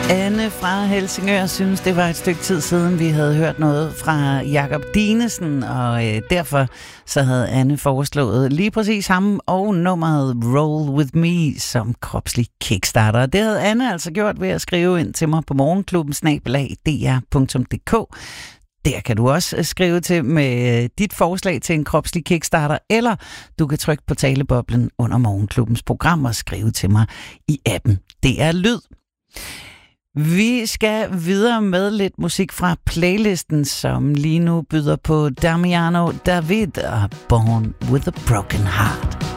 Anne fra Helsingør synes, det var et stykke tid siden, vi havde hørt noget fra Jakob Dinesen, og derfor så havde Anne foreslået lige præcis ham og nummeret Roll With Me som kropslig kickstarter. Det havde Anne altså gjort ved at skrive ind til mig på morgenklubben@dr.dk. Der kan du også skrive til med dit forslag til en kropslig kickstarter, eller du kan trykke på taleboblen under Morgenklubbens program og skrive til mig i appen. Det er lyd. Vi skal videre med lidt musik fra playlisten, som lige nu byder på Damiano David og Born With A Broken Heart.